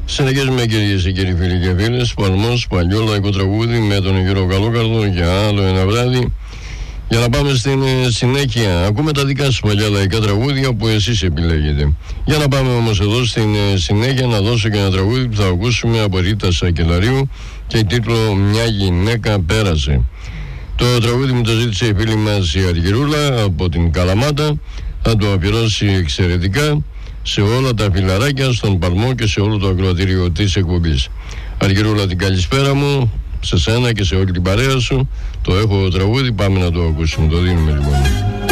Συνεχίζουμε, κυρίες και κύριοι, φίλοι και φίλες. Παλμός, παλιό λαϊκό τραγούδι με τον Γιώργο Καλόκαρδο για άλλο ένα βράδυ. Για να πάμε στην συνέχεια. Ακούμε τα δικά σας παλιά λαϊκά τραγούδια που εσείς επιλέγετε. Για να πάμε όμως εδώ στην συνέχεια να δώσω και ένα τραγούδι που θα ακούσουμε από Ρίτα Σακελαρίου και τίτλο «Μια γυναίκα πέρασε». Το τραγούδι μου το ζήτησε η φίλη μας η Αργυρούλα από την Καλαμάτα. Θα το αφιερώσει εξαιρετικά σε όλα τα φιλαράκια στον Παλμό και σε όλο το ακροατήριο της εκπομπής. Αργυρούλα, την καλησπέρα μου σε σένα και σε όλη την παρέα σου. Το έχω τραγούδι, πάμε να το ακούσουμε, το δίνουμε λοιπόν.